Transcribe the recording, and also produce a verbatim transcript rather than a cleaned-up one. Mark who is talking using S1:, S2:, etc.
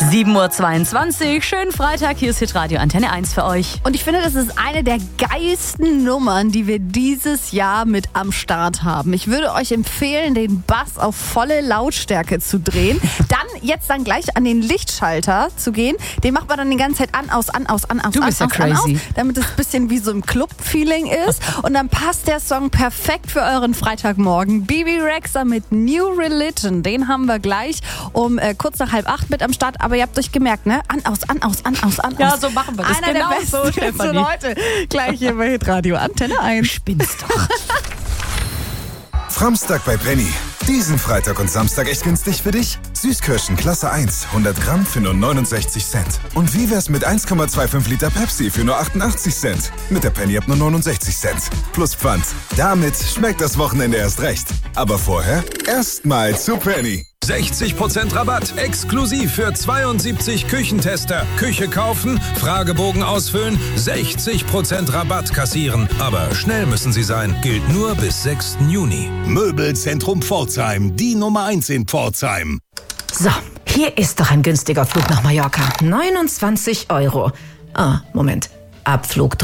S1: sieben Uhr zweiundzwanzig, schönen Freitag, hier ist Hitradio Antenne eins für euch.
S2: Und ich finde, das ist eine der geilsten Nummern, die wir dieses Jahr mit am Start haben. Ich würde euch empfehlen, den Bass auf volle Lautstärke zu drehen. Dann jetzt dann gleich an den Lichtschalter zu gehen. Den macht man dann die ganze Zeit an, aus, an, aus, an, aus,
S1: Du
S2: an,
S1: bist ja
S2: aus, an,
S1: crazy.
S2: aus, damit es ein bisschen wie so ein Club-Feeling ist. Und dann passt der Song perfekt für euren Freitagmorgen. Bibi Rexha mit New Religion, den haben wir gleich um äh, kurz nach halb acht mit am Start. Aber ihr habt euch gemerkt, ne? An, aus, an, aus, an, aus, an, aus.
S1: Ja, so machen wir das.
S2: Einer
S1: genau
S2: der besten
S1: so, Stefanie.
S2: Leute. Gleich hier bei Hitradio Antenne eins.
S1: Spinnst doch.
S3: Framstag bei Penny. Diesen Freitag und Samstag echt günstig für dich? Süßkirschen Klasse eins, hundert Gramm für nur neunundsechzig Cent. Und wie wär's mit eins Komma fünfundzwanzig Liter Pepsi für nur achtundachtzig Cent? Mit der Penny ab nur neunundsechzig Cent. Plus Pfand. Damit schmeckt das Wochenende erst recht. Aber vorher erstmal zu Penny.
S4: sechzig Prozent Rabatt, exklusiv für zweiundsiebzig Küchentester. Küche kaufen, Fragebogen ausfüllen, sechzig Prozent Rabatt kassieren. Aber schnell müssen Sie sein, gilt nur bis sechsten Juni.
S5: Möbelzentrum Pforzheim, die Nummer eins in Pforzheim.
S6: So, hier ist doch ein günstiger Flug nach Mallorca. neunundzwanzig Euro. Ah, Moment. Abflug